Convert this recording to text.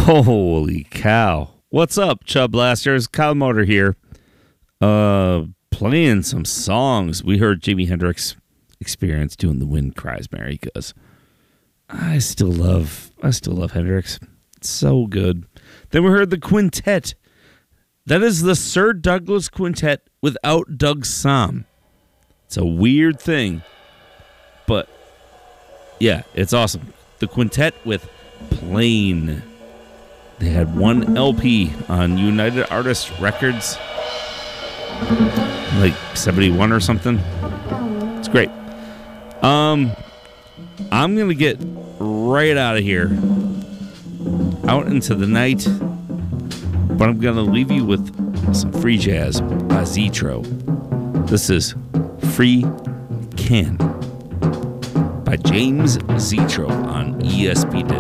Holy cow. What's up, Chub Blasters? Kyle Motor here. Playing some songs. We heard Jimi Hendrix Experience doing The Wind Cries Mary because I still love Hendrix. It's so good. Then we heard the Quintet. That is the Sir Douglas Quintet without Doug Sahm. It's a weird thing, but yeah, it's awesome. The Quintet with Plain. They had one LP on United Artists Records, like 71 or something. It's great. I'm going to get right out of here, out into the night, but I'm going to leave you with some free jazz by Zetro. This is Free Can by James Zetro on ESP.